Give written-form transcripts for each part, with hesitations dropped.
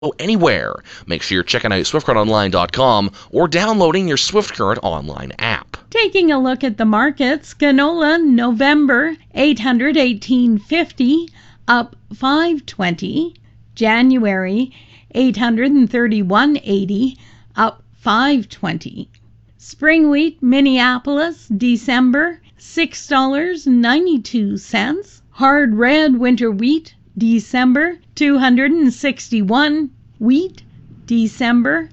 anywhere. Make sure you're checking out SwiftCurrentOnline.com or downloading your SwiftCurrent online app. Taking a look at the markets, canola November 818.50 up 5.20. January 831.80 up 5.20. Spring wheat Minneapolis December $6.92. Hard red winter wheat December 261. Wheat December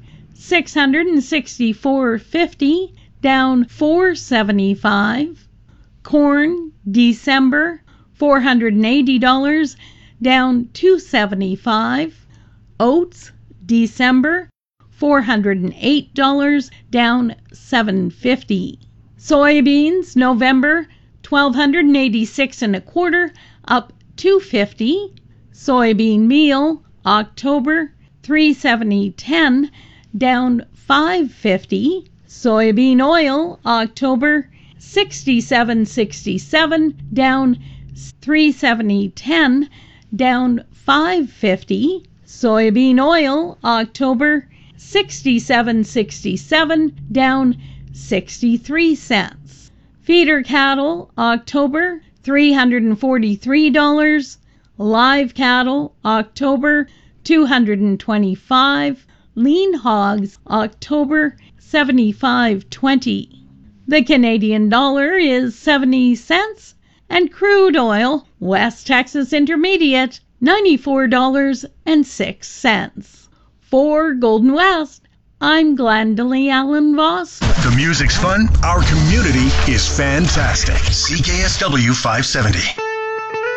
664.50 down 4.75. Corn December $480 down 2.75. Oats December $408 down 7.50. Soybeans November 1,286 1/4 up 2.50. Soybean meal October 370.10 down 5.50. Soybean oil October 67.67 down 370.10 down 5.50. Soybean oil October 67.67 down 63 cents. Feeder cattle October $343. Live cattle October $225. Lean hogs October $75.20. The Canadian dollar is 70 cents and crude oil West Texas Intermediate $94.06. For Golden West, I'm Glendalee Allen Voss. The music's fun. Our community is fantastic. CKSW 570.